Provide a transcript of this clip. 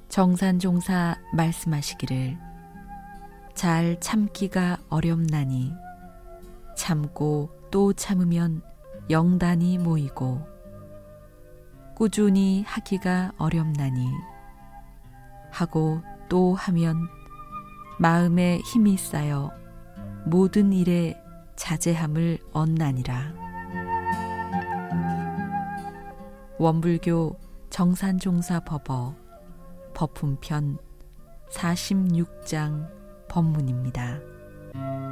정산종사 말씀하시기를 잘 참기가 어렵나니 참고 또 참으면 영단이 모이고 꾸준히 하기가 어렵나니 하고 또 하면 마음에 힘이 쌓여 모든 일에 자제함을 얻나니라. 원불교 정산종사 법어 법품편 46장 법문입니다.